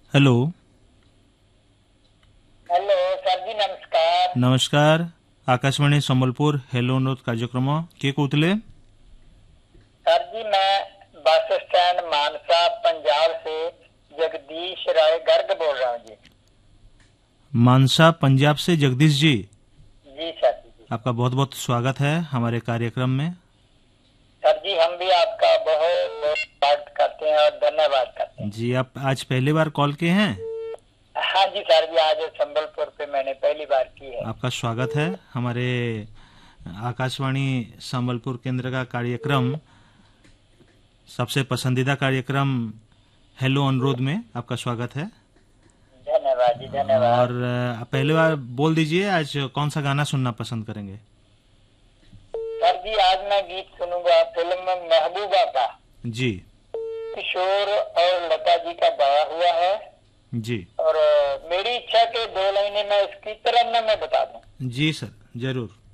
Hello. Hello sir जी, नमस्कार। नमस्कार। Akashvani Sambalpur hello अनुरोध कार्यक्रम किए कौतले। सर जी, मैं बस स्टैंड मानसा पंजाब से जगदीश राय गर्ग बोल रहा हूँ जी। मानसा पंजाब से जगदीश जी, जी सर जी। आपका बहुत बहुत स्वागत है हमारे कार्यक्रम में। सर जी, हम भी आपका बहुत बहुत स्वागत करते हैं और धन्यवाद करते हैं। जी, आप आज पहली बार कॉल किए हैं। हाँ जी सर जी, आज संबलपुर पे मैंने पहली बार की है। आपका स्वागत है हमारे आकाशवाणी संबलपुर केंद्र का कार्यक्रम, सबसे पसंदीदा कार्यक्रम हेलो अनुरोध में आपका स्वागत है। धन्यवाद जी, और धन्यवाद। आप पहली बार बोल दीजिए, आज कौन सा गाना सुनना पसंद करेंगे। सर जी, आज मैं गीत सुनूंगा फिल्म महबूबा का। जी किशोर और लता जी का गाया हुआ है। जी और मेरी इच्छा के दो लाइनें मैं इसकी तरन्नुम में बता दूं। जी सर, जरूर।